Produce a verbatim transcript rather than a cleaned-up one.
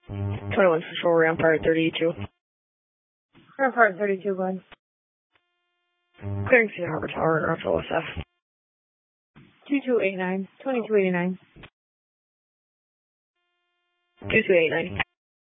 twenty-one Central, Rampart thirty-two. Rampart thirty-two, go ahead. Clearing Cedar Harbor Tower, F L S F. twenty-two eighty-nine, twenty-two eighty-nine. twenty-two eighty-nine.